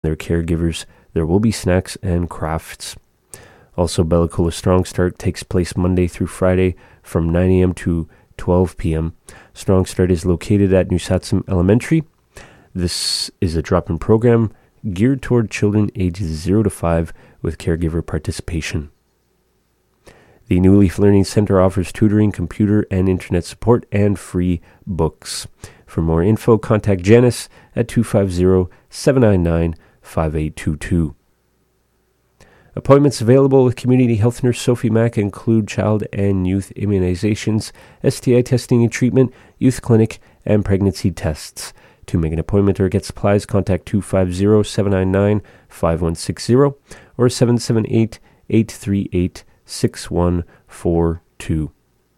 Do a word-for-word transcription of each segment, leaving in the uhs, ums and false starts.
their caregivers. There will be snacks and crafts. Also, Bella Coola Strong Start takes place Monday through Friday from nine a.m. to twelve p.m. Strong Start is located at New Satsum Elementary. This is a drop-in program geared toward children ages zero to five with caregiver participation. The New Leaf Learning Center offers tutoring, computer and internet support, and free books. For more info, contact Janice at two five zero, seven nine nine, five eight two two. Appointments available with Community Health Nurse Sophie Mack include child and youth immunizations, S T I testing and treatment, youth clinic, and pregnancy tests. To make an appointment or get supplies, contact two five zero, seven nine nine, five one six zero or seven seven eight, eight three eight, six one four two.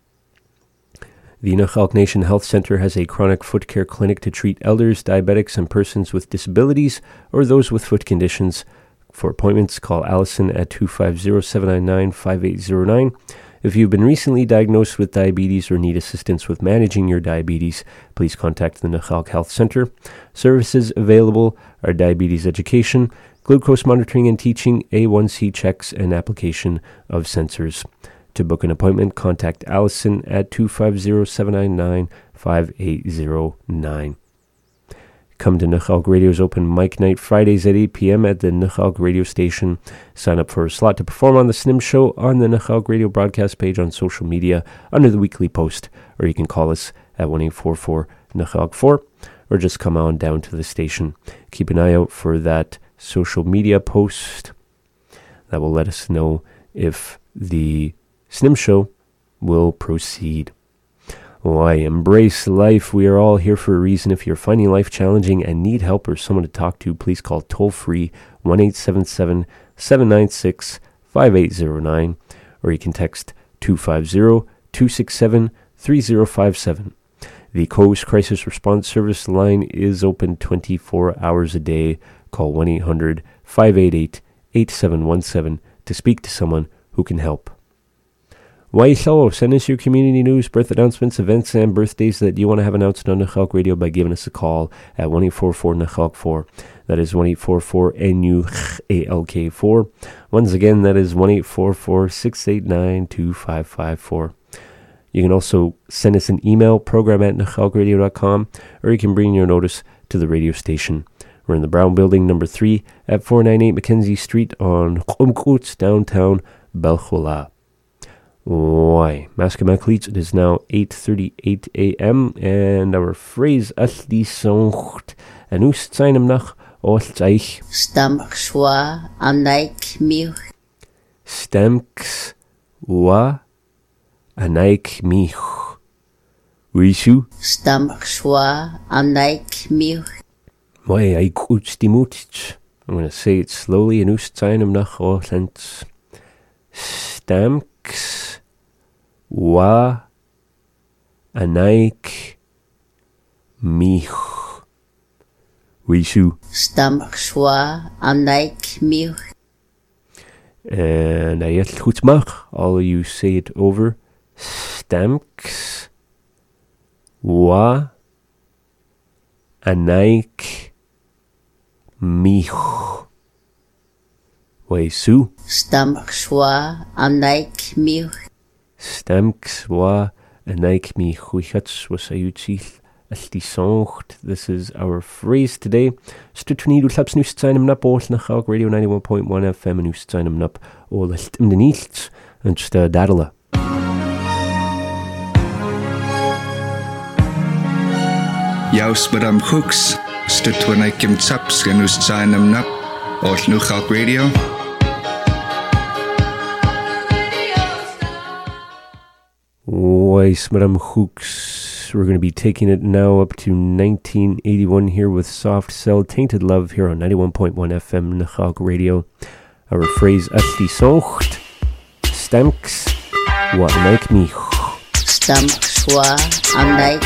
The Nukhalk Nation Health Center has a chronic foot care clinic to treat elders, diabetics, and persons with disabilities or those with foot conditions. For appointments, call Allison at two five zero, seven nine nine, five eight zero nine. If you've been recently diagnosed with diabetes or need assistance with managing your diabetes, please contact the Nukhalk Health Center. Services available are diabetes education, glucose monitoring and teaching, A one C checks, and application of sensors. To book an appointment, contact Allison at two five zero, seven nine nine, five eight zero nine. Come to Nukhalk Radio's open mic night Fridays at eight p.m. at the Nukhalk Radio Station. Sign up for a slot to perform on the Snim Show on the Nukhalk Radio broadcast page on social media under the weekly post, or you can call us at one eight four four, N U K H A L four, or just come on down to the station. Keep an eye out for that social media post that will let us know if the Snim Show will proceed. Why, embrace life. We are all here for a reason. If you're finding life challenging and need help or someone to talk to, please call toll-free one eight seven seven, seven nine six, five eight zero nine, or you can text two five zero, two six seven, three zero five seven. The Coast Crisis Response Service line is open twenty-four hours a day. Call one eight hundred, five eight eight, eight seven one seven to speak to someone who can help. Why so? Send us your community news, birth announcements, events, and birthdays that you want to have announced on Nukhalk Radio by giving us a call at one eight four four, N U K H A L four. That is one eight four four, N U K H A L K four. Once again, that is one eight four four, six eight nine, two five five four. You can also send us an email, program at nukhalk radio dot com, or you can bring your notice to the radio station. We're in the Brown Building, number three, at four ninety-eight Mackenzie Street on Qumquts, downtown Belchola. Why, Maskamakleets, it is now eight thirty-eight a.m. and our phrase Asli Songt Anus Zainem nach Olzaich Stamks wa anaik mich Stamks wa anaik mich Wishu Stamks wa anaik mich. Why, I could stimutich. I'm going to say it slowly. Anus Zainem nach Olzaich Stamks wa anaik mich Wishu Stamks wa anaik mich. And I get goed mag. All of you say it over. Stamks wa anaik mich Wishu Stamks wa anaik mich. Stamks wa anaik mich Wichats was ayutzil alti songt. This is our phrase today. Stutunidu slaps nu stzainem nap all Nukhalk Radio ninety-one point one F M nu stzainem nap all stim de nichts and sta dadala. Jaus madam hooks stutwanaikim tsaps nu stzainem nap all Nukhalk Radio. Weiss, Madame Hooks. We're going to be taking it now up to nineteen eighty-one here with Soft Cell Tainted Love here on ninety-one point one F M Nukhalk Radio. Our phrase Asli Songt Stamks wa anaik mich Stamks wa anaik